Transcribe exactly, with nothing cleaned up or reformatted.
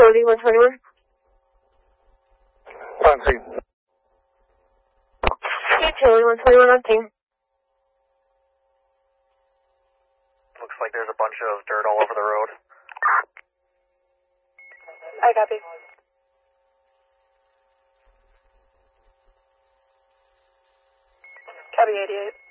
Charlie one twenty-one. On scene. Hey, Charlie one twenty-one on scene. Looks like there's a bunch of dirt all over the road. I copy. Copy eighty-eight.